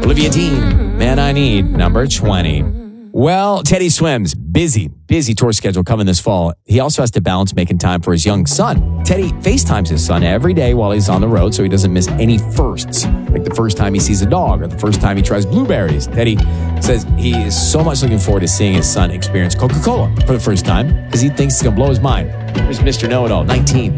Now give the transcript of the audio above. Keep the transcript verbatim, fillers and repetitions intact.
Olivia Dean, Man I Need, number twenty. Well, Teddy Swims, busy, busy tour schedule coming this fall. He also has to balance making time for his young son. Teddy FaceTimes his son every day while he's on the road so he doesn't miss any firsts, like the first time he sees a dog or the first time he tries blueberries. Teddy says he is so much looking forward to seeing his son experience Coca-Cola for the first time because he thinks it's going to blow his mind. Here's Mister Know-It-All, nineteen.